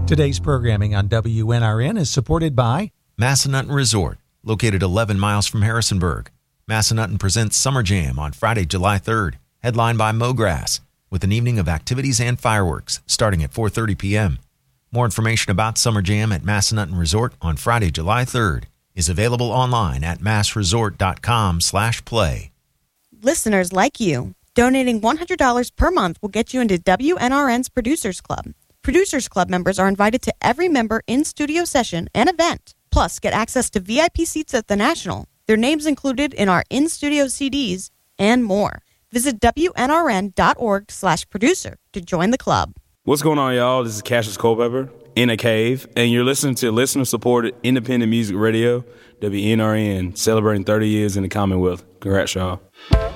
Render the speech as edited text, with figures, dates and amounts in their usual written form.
Today's programming on WNRN is supported by Massanutten Resort, located 11 miles from Harrisonburg. Massanutten presents Summer Jam on Friday, July 3rd, headlined by Mograss, with an evening of activities and fireworks starting at 4:30 p.m. More information about Summer Jam at Massanutten Resort on Friday, July 3rd is available online at massresort.com/play. Listeners like you, donating $100 per month will get you into WNRN's Producers Club. Producers Club members are invited to every member in-studio session and event, plus get access to VIP seats at the National, their names included in our in-studio CDs, and more. Visit WNRN.org/producer to join the club. What's going on, y'all? This is Cassius Culpepper in a cave, and you're listening to listener-supported independent music radio, WNRN, celebrating 30 years in the Commonwealth. Congrats, y'all.